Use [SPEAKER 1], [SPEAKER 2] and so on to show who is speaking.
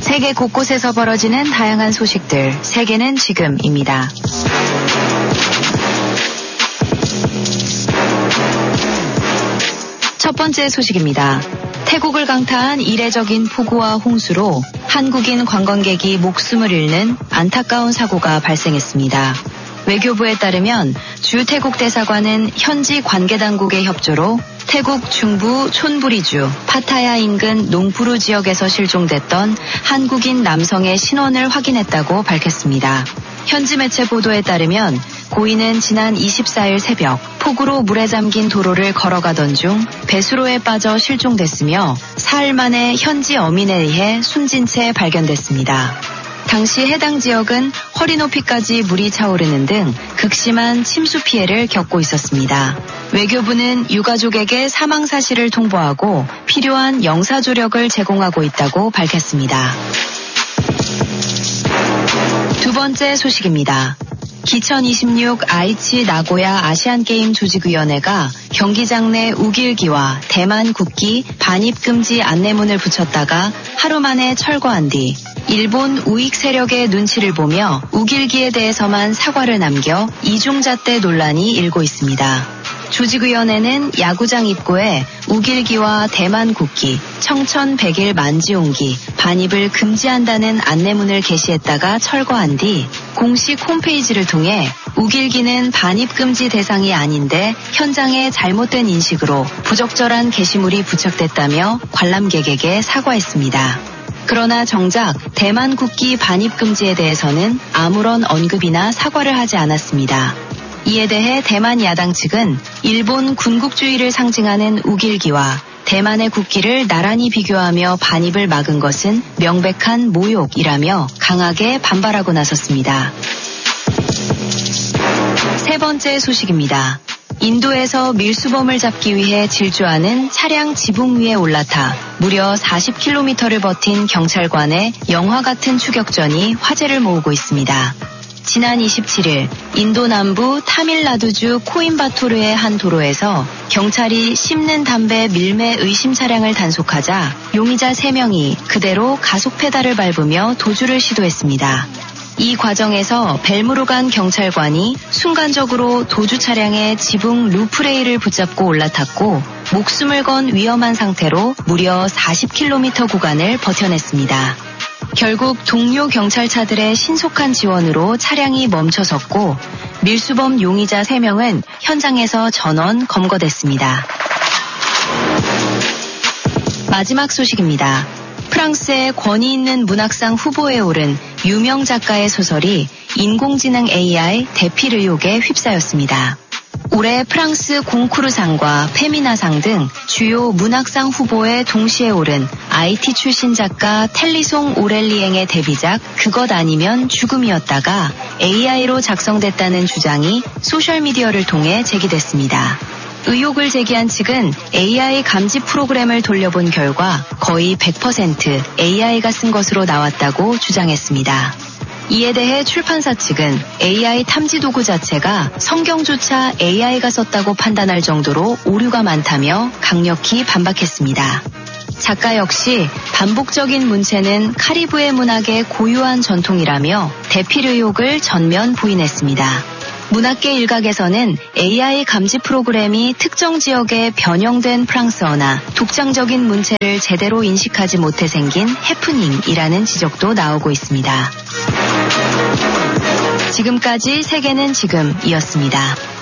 [SPEAKER 1] 세계 곳곳에서 벌어지는 다양한 소식들, 세계는 지금입니다. 첫 번째 소식입니다. 태국을 강타한 이례적인 폭우와 홍수로 한국인 관광객이 목숨을 잃는 안타까운 사고가 발생했습니다. 외교부에 따르면 주 태국 대사관은 현지 관계당국의 협조로 태국 중부 촌부리주 파타야 인근 농푸루 지역에서 실종됐던 한국인 남성의 신원을 확인했다고 밝혔습니다. 현지 매체 보도에 따르면 고인은 지난 24일 새벽 폭우로 물에 잠긴 도로를 걸어가던 중 배수로에 빠져 실종됐으며 사흘 만에 현지 어민에 의해 숨진 채 발견됐습니다. 당시 해당 지역은 허리 높이까지 물이 차오르는 등 극심한 침수 피해를 겪고 있었습니다. 외교부는 유가족에게 사망 사실을 통보하고 필요한 영사조력을 제공하고 있다고 밝혔습니다. 두 번째 소식입니다. 기천26 아이치 나고야 아시안게임 조직위원회가 경기장 내 우길기와 대만 국기 반입금지 안내문을 붙였다가 하루 만에 철거한 뒤 일본 우익 세력의 눈치를 보며 우길기에 대해서만 사과를 남겨 이중잣대 논란이 일고 있습니다. 조직위원회는 야구장 입구에 우길기와 대만 국기, 청천 100일 만지옹기, 반입을 금지한다는 안내문을 게시했다가 철거한 뒤 공식 홈페이지를 통해 우길기는 반입 금지 대상이 아닌데 현장에 잘못된 인식으로 부적절한 게시물이 부착됐다며 관람객에게 사과했습니다. 그러나 정작 대만 국기 반입 금지에 대해서는 아무런 언급이나 사과를 하지 않았습니다. 이에 대해 대만 야당 측은 일본 군국주의를 상징하는 우길기와 대만의 국기를 나란히 비교하며 반입을 막은 것은 명백한 모욕이라며 강하게 반발하고 나섰습니다. 세 번째 소식입니다. 인도에서 밀수범을 잡기 위해 질주하는 차량 지붕 위에 올라타 무려 40km를 버틴 경찰관의 영화 같은 추격전이 화제를 모으고 있습니다. 지난 27일 인도 남부 타밀나두주 코임바토르의 한 도로에서 경찰이 씹는 담배 밀매 의심 차량을 단속하자 용의자 3명이 그대로 가속 페달을 밟으며 도주를 시도했습니다. 이 과정에서 벨무로 간 경찰관이 순간적으로 도주 차량의 지붕 루프레일을 붙잡고 올라탔고 목숨을 건 위험한 상태로 무려 40km 구간을 버텨냈습니다. 결국 동료 경찰차들의 신속한 지원으로 차량이 멈춰섰고 밀수범 용의자 3명은 현장에서 전원 검거됐습니다. 마지막 소식입니다. 프랑스의 권위 있는 문학상 후보에 오른 유명 작가의 소설이 인공지능 AI 대필 의혹에 휩싸였습니다. 올해 프랑스 공쿠르상과 페미나상 등 주요 문학상 후보에 동시에 오른 IT 출신 작가 텔리송 오렐리eng의 데뷔작 그것 아니면 죽음이었다가 AI로 작성됐다는 주장이 소셜미디어를 통해 제기됐습니다. 의혹을 제기한 측은 AI 감지 프로그램을 돌려본 결과 거의 100% AI가 쓴 것으로 나왔다고 주장했습니다. 이에 대해 출판사 측은 AI 탐지 도구 자체가 성경조차 AI가 썼다고 판단할 정도로 오류가 많다며 강력히 반박했습니다. 작가 역시 반복적인 문체는 카리브해 문학의 고유한 전통이라며 대필 의혹을 전면 부인했습니다. 문학계 일각에서는 AI 감지 프로그램이 특정 지역에 변형된 프랑스어나 독창적인 문체를 제대로 인식하지 못해 생긴 해프닝이라는 지적도 나오고 있습니다. 지금까지 세계는 지금이었습니다.